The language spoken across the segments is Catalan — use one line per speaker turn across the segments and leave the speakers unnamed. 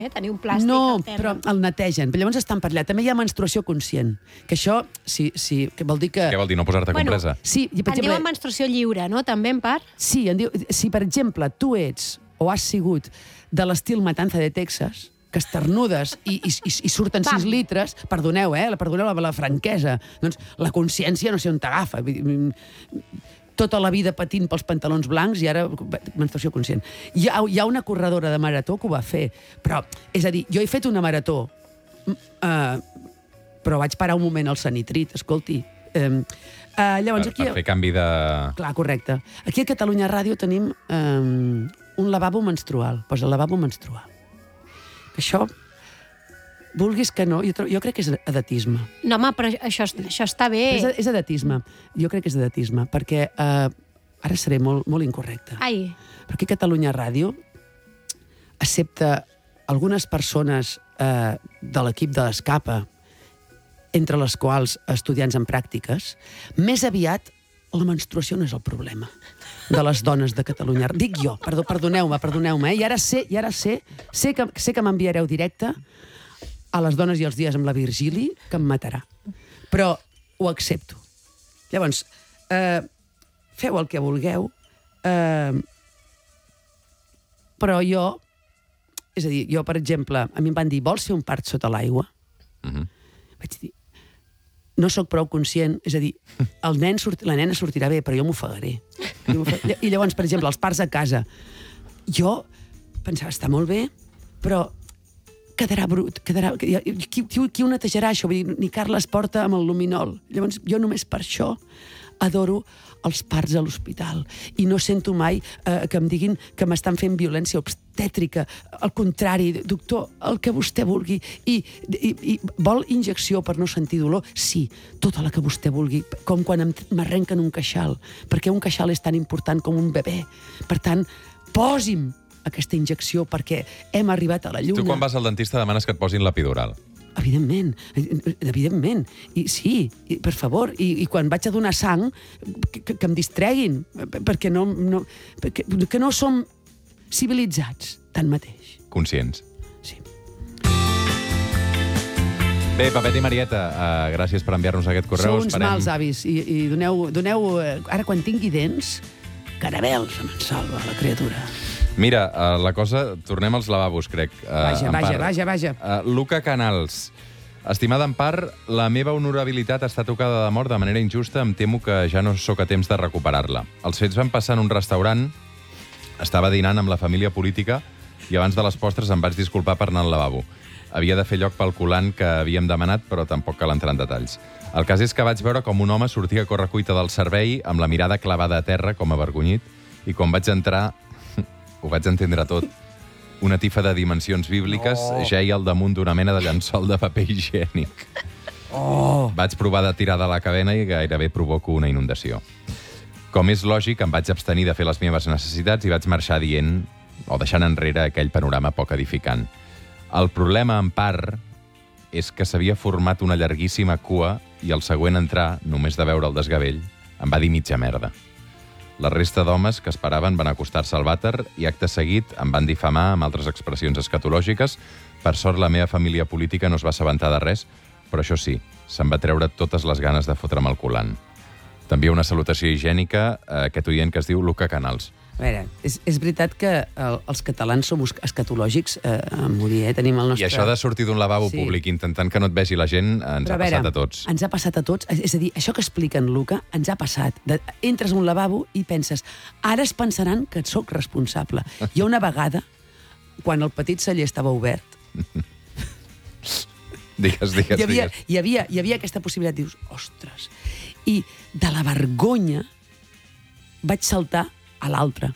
Tenir un plàstic
No,
al terra.
però el netegen. Llavors estan per allà. També hi ha menstruació conscient. Que això, sí, que vol dir que...
Què vol dir, no posar-te compresa?
Sí, i, per
En diuen menstruació lliure, no? També, en part?
Sí, si per exemple tu ets o has sigut de l'estil Matanza de Texas, que esternudes i surten 6 litres, perdoneu, perdoneu la franquesa, doncs la consciència no sé on t'agafa. Tota la vida patint pels pantalons blancs i ara menstruació conscient. Hi ha una corredora de marató que ho va fer, però, és a dir, jo he fet una marató, però vaig parar un moment al Sanitrit, escolti. Llavors, aquí...
Per fer canvi de...
Clar, correcte. Aquí a Catalunya Ràdio tenim un lavabo menstrual, posa el lavabo menstrual. Això, vulguis que no, jo crec que és edatisme.
No, home, però això està bé.
És edatisme. Jo crec que és edatisme, perquè ara seré molt, molt incorrecta.
Ai.
Però aquí a Catalunya Ràdio, excepte algunes persones de l'equip de l'Escapa, entre les quals estudiants en pràctiques, més aviat la menstruació no és el problema de les dones de Catalunya. Dic jo, perdoneu-me, i ara sé que m'enviareu directe a les dones i els dies amb la Virgili, que em matarà. Però ho accepto. Llavors, feu el que vulgueu, però jo, és a dir, jo, per exemple, a mi em van dir, vols fer un part sota l'aigua? Vaig dir, no sóc prou conscient, és a dir, la nena sortirà bé, però jo m'ofegaré. I llavors, per exemple, els parts a casa, jo pensava, està molt bé, però quedarà brut, qui ho netejarà, això? Vull dir, ni Carles porta amb el luminol. Llavors, jo només per això adoro els parts a l'hospital. I no sento mai que em diguin que m'estan fent violència obstètrica. Al contrari, doctor, el que vostè vulgui. I vol injecció per no sentir dolor? Sí, tota la que vostè vulgui. Com quan m'arrenquen un queixal. Perquè un queixal és tan important com un bebè. Per tant, posi'm aquesta injecció perquè hem arribat a la lluna.
Tu quan vas al dentista demanes que et posin l'epidural.
Evidentment. I sí, per favor. I quan vaig a donar sang, que em distreguin, perquè no som civilitzats, tanmateix.
Conscients.
Sí.
Bé, Pepet i Marieta, gràcies per enviar-nos aquest correu.
Sou uns mals avis. I doneu, ara quan tingui dents, caramels, se'm salva la criatura.
Mira, la cosa... Tornem als lavabos, crec.
Vaja.
Luca Canals. Estimada Empar, la meva honorabilitat està tocada de mort de manera injusta. Em temo que ja no sóc a temps de recuperar-la. Els fets van passar en un restaurant. Estava dinant amb la família política i abans de les postres em vaig disculpar per anar al lavabo. Havia de fer lloc pel colant que havíem demanat, però tampoc cal entrar en detalls. El cas és que vaig veure com un home sortia a correcuita del servei amb la mirada clavada a terra, com avergonyit, i quan vaig entrar... ho vaig entendre tot. Una tifa de dimensions bíbliques jeia al damunt d'una mena de llençol de paper higiènic. Vaig provar de tirar de la cadena i gairebé provoco una inundació. Com és lògic, em vaig abstenir de fer les meves necessitats i vaig marxar dient, o deixant enrere aquell panorama poc edificant. El problema, en part, és que s'havia format una llarguíssima cua i el següent a entrar, només de veure el desgavell, em va dir mitja merda. La resta d'homes que esperaven van acostar-se al vàter i, acte seguit, em van difamar amb altres expressions escatològiques. Per sort, la meva família política no es va assabentar de res, però això sí, se'n va treure totes les ganes de fotre'm el colant. També una salutació higiènica a aquest oient que es diu Luca Canals.
A veure, és veritat que els catalans som escatològics a morir, Tenim el nostre...
I això de sortir d'un lavabo públic intentant que no et vegi la gent ens ha passat a tots.
Ens ha passat a tots. És a dir, això que explica en Luca ens ha passat. Entres a un lavabo i penses, ara es pensaran que et sóc responsable. Jo una vegada, quan el petit celler estava obert...
Digues.
Hi havia aquesta possibilitat. Dius, ostres... I de la vergonya vaig saltar a l'altre.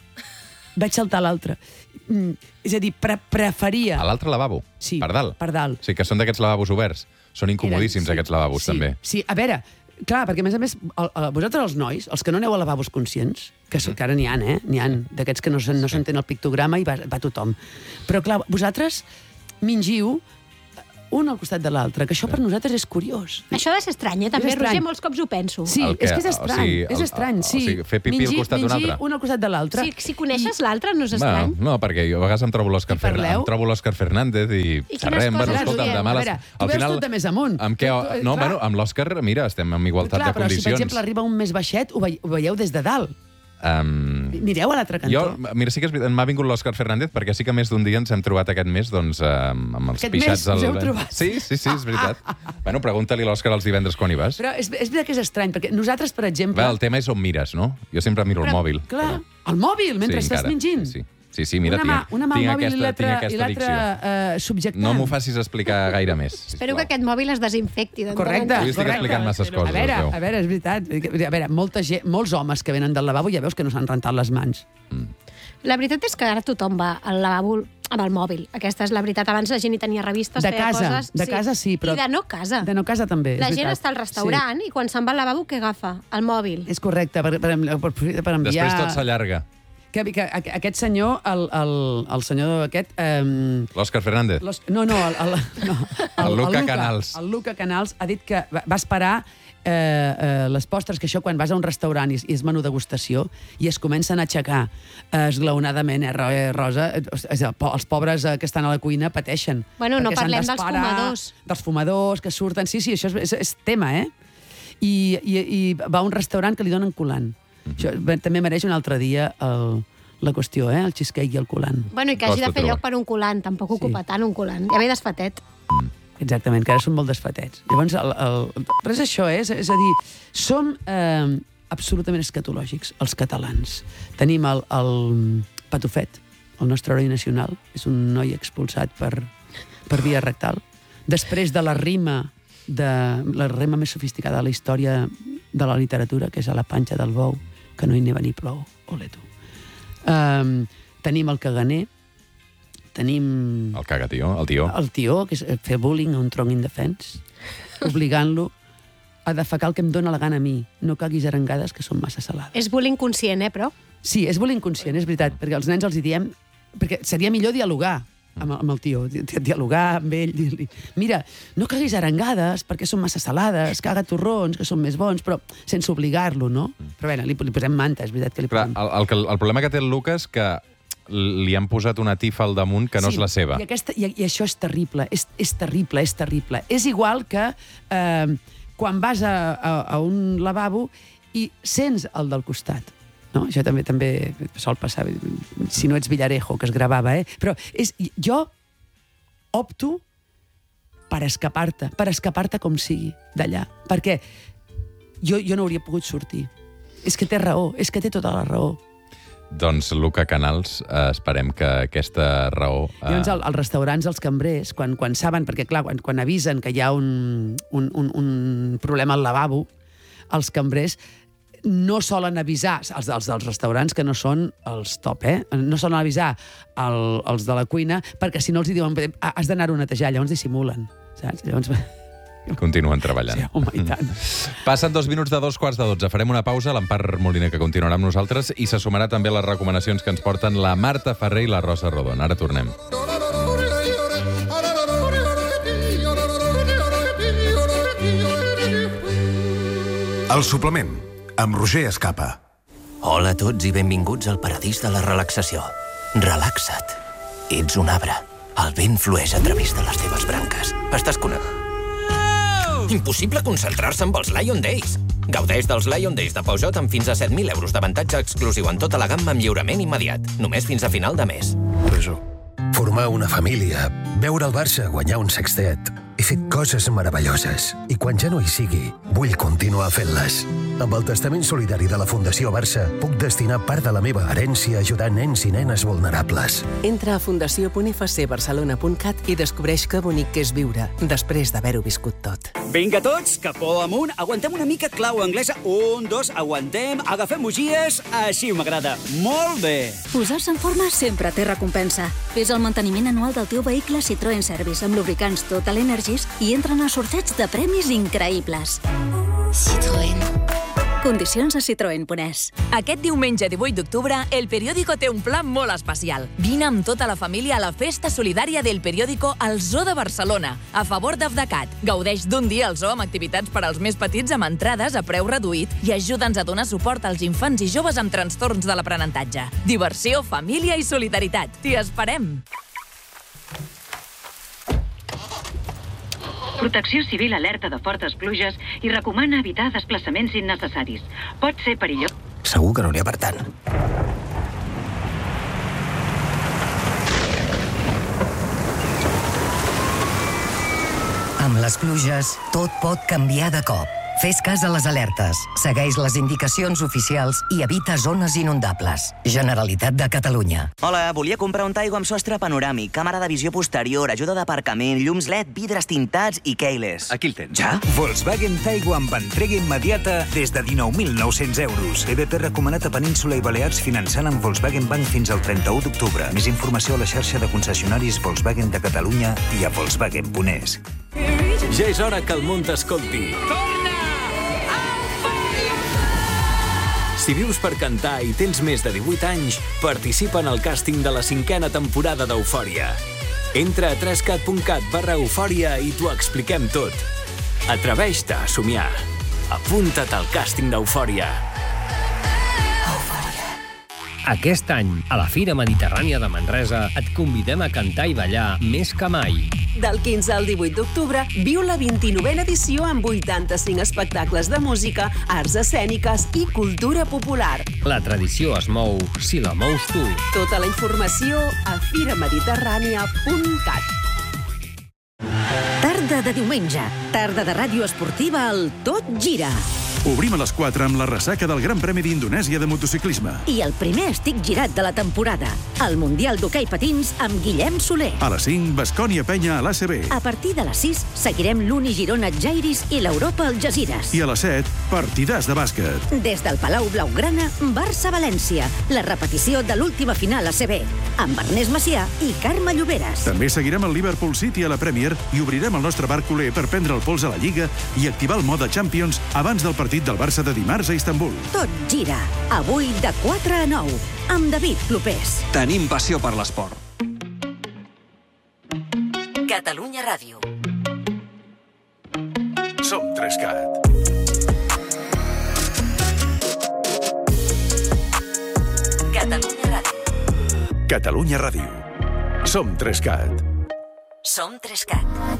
És a dir, preferia...
A l'altre lavabo?
Sí,
per dalt?
Per dalt.
Sí, que són d'aquests lavabos oberts. Són incomodíssims, aquests lavabos, també.
Sí, a veure, clar, perquè a més, vosaltres els nois, els que no aneu a lavabos conscients, que ara n'hi ha, n'hi ha d'aquests que no s'entén el pictograma i va tothom. Però clar, vosaltres mingiu un al costat de l'altre, que això per nosaltres és curiós.
Això ha de ser estrany, també,
estrany.
Roger, molts cops ho penso.
Sí, és que és estrany, és estrany, sí.
O sigui, fer pipí al costat d'un altre.
Mingir un al costat de l'altre.
Si coneixes l'altre, no és estrany?
No, perquè jo a vegades em trobo l'Òscar Fernández i xerrem,
quines coses
escolta,
diem?
demà...
A veure, tu veus tot de més amunt.
Amb l'Òscar, mira, estem en igualtat de
Però si, per
condicions.
exemple, arriba un més baixet, ho veieu des de dalt. Mireu a l'altre cantó.
Mira, sí que m'ha vingut l'Òscar Fernández, perquè sí que més d'un dia ens hem trobat aquest mes amb els pixats...
Aquest mes us heu trobat?
Sí, és veritat. Bueno, pregunta-li a l'Òscar els divendres quan hi vas.
Però és veritat que és estrany, perquè nosaltres, per exemple...
El tema és on mires, no? Jo sempre miro el mòbil.
Clar, el mòbil, mentre estàs mingint.
Sí, mira,
una mà al mòbil i
aquesta
l'altra subjectant.
No m'ho facis explicar gaire més.
Espero que aquest mòbil es desinfecti.
Correcte.
Jo estic explicant masses coses.
A veure, és veritat. A veure, molts homes que venen del lavabo ja veus que no s'han rentat les mans.
La veritat és que ara tothom va al lavabo amb el mòbil. Aquesta és la veritat. Abans la gent hi tenia revistes, feia coses...
De casa sí, però...
I de no casa.
De no casa també,
La gent està al restaurant i quan se'n va al lavabo, què agafa? El mòbil.
És correcte, per enviar...
Després tot s'allarga.
Que aquest senyor, el senyor aquest...
L'Òscar Fernández.
El
Luca Canals.
El Luca Canals ha dit que va esperar les postres, que això quan vas a un restaurant i és menú degustació i es comencen a aixecar esglaonadament, Rosa, els pobres que estan a la cuina pateixen.
Bueno, no parlem dels fumadors.
Dels fumadors que surten... Sí, això és tema, eh? I va a un restaurant que li donen colant. Això també mereix un altre dia la qüestió, el cheesecake i el colant.
Bueno, i que hagi de fer lloc per un colant. Tampoc ocupa tant un colant. Ja ve desfatet.
Exactament, que ara són molt desfatets. Llavors, res això, és a dir, som absolutament escatològics, els catalans. Tenim el Patufet, el nostre heroi nacional, és un noi expulsat per via rectal. Després de la rima més sofisticada de la història de la literatura, que és a la panxa del bou, que no hi neva ni plou. Ole, tu. Tenim el caganer, tenim...
El cagatió, el tió.
El tió, que és fer bullying a un tronc indefens, obligant-lo a defecar el que em dóna la gana a mi. No caguis arengades, que són massa salades.
És bullying conscient, però?
Sí, és bullying conscient, és veritat, perquè als nens els hi diem... Perquè seria millor dialogar amb el tio, dialogar amb ell, dir-li, mira, no caguis arengades perquè són massa salades, caga torrons, que són més bons, però sense obligar-lo, no? Però bé, li posem manta, és veritat que li posem...
El problema que té el Lucas que li han posat una tifa al damunt que no és la seva.
I això és terrible, és terrible. És igual que quan vas a un lavabo i sents el del costat. No? Això també sol passar, si no ets Villarejo, que es gravava, Però jo opto per escapar-te com sigui d'allà, perquè jo no hauria pogut sortir. És que té raó, és que té tota la raó.
Doncs, Luca Canals, esperem que aquesta raó...
Llavors, als restaurants, els cambrers, quan saben, perquè clar, quan avisen que hi ha un problema al lavabo, els cambrers no solen avisar, els dels restaurants que no són els top, no solen avisar els de la cuina, perquè si no els diuen has d'anar-ho a netejar, llavors dissimulen, saps? Llavors...
Continuen treballant.
Sí, home, i tant.
Passen 2 minuts de 2:15. Farem una pausa, l'Empar Moliner, que continuarà amb nosaltres, i se sumarà també a les recomanacions que ens porten la Marta Ferrer i la Rosa Rodon. Ara tornem.
El suplement, amb Roger Escapa.
Hola a tots i benvinguts al paradís de la relaxació. Relaxa't. Ets un arbre. El vent flueix a través de les teves branques. Estàs connectat. Impossible concentrar-se amb els Lion Days. Gaudeix dels Lion Days de Peugeot amb fins a 7.000 euros d'avantatge exclusiu en tota la gamma amb lliurament immediat. Només fins a final de mes.
Formar una família, veure el Barça guanyar un sextet. He fet coses meravelloses i quan ja no hi sigui, vull continuar fent-les. Amb el testament solidari de la Fundació Barça, puc destinar part de la meva herència a ajudar nens i nenes vulnerables.
Entra a fundació.fcbarcelona.cat i descobreix que bonic que és viure després d'haver-ho viscut tot.
Vinga tots, capó amunt, aguantem una mica clau anglesa. 1, 2, aguantem, agafem bugies, així m'agrada. Molt bé.
Posar-se en forma sempre té recompensa. Fes el manteniment anual del teu vehicle Citroën Service amb lubricants Total Energies i entren a sorteig de premis increïbles.
Citroën.
Condicions a Citroën.es.
Aquest diumenge 18 d'octubre, El Periódico té un pla molt especial. Vine amb tota la família a la festa solidària del Periódico al Zoo de Barcelona, a favor d'Afdecat. Gaudeix d'un dia al zoo amb activitats per als més petits amb entrades a preu reduït i ajuda'ns a donar suport als infants i joves amb trastorns de l'aprenentatge. Diversió, família i solidaritat. T'hi esperem!
Protecció Civil alerta de fortes pluges i recomana evitar desplaçaments innecessaris. Pot ser perillós.
Segur que no n'hi ha per tant.
Amb les pluges, tot pot canviar de cop. Fes cas a les alertes, segueix les indicacions oficials i evita zones inundables. Generalitat de Catalunya.
Hola, volia comprar un Taigo amb sostre panoràmic, càmera de visió posterior, ajuda d'aparcament, llums LED, vidres tintats i keyless.
Aquí el tens.
Ja?
Volkswagen Taigo amb entrega immediata des de 19.900 euros. EBP recomanat a Península i Balears finançant amb Volkswagen Bank fins al 31 d'octubre. Més informació a la xarxa de concessionaris Volkswagen de Catalunya i a Volkswagen.es.
Ja és hora que el món t'escolti. Si vius per cantar i tens més de 18 anys, participa en el càsting de la 5a temporada d'Eufòria. Entra a 3cat.cat/eufòria i t'ho expliquem tot. Atreveix-te a somiar. Apunta't al càsting d'Eufòria.
Aquest any, a la Fira Mediterrània de Manresa, et convidem a cantar i ballar més que mai.
Del 15 al 18 d'octubre, viu la 29a edició amb 85 espectacles de música, arts escèniques i cultura popular.
La tradició es mou si la mous tu.
Tota la informació a firamediterrània.cat.
Tarda de diumenge, tarda de ràdio esportiva al Tot Gira.
Obrim a les 4 amb la ressaca del Gran Premi d'Indonèsia de motociclisme.
I el primer estic girat de la temporada, el Mundial d'Hoquei Patins amb Guillem Soler.
A les 5, Baskonia Penya a l'ACB.
A partir de les 6, seguirem l'Uni Girona Jairis i l'Europa Algesires.
I a les 7, partidàs de bàsquet.
Des del Palau Blaugrana, Barça-València, la repetició de l'última final ACB, amb Ernest Macià i Carme Lloberes.
També seguirem el Liverpool City a la Premier i obrirem el nostre bar culer per prendre el pols a la Lliga i activar el mode Champions abans del partit del Barça de dimarts a Istanbul.
Tot gira, avui de 4 a 9, amb David Clopés.
Tenim passió per l'esport.
Catalunya Ràdio.
Som 3cat.
Catalunya Ràdio.
Catalunya Ràdio. Som 3cat.
Som 3cat.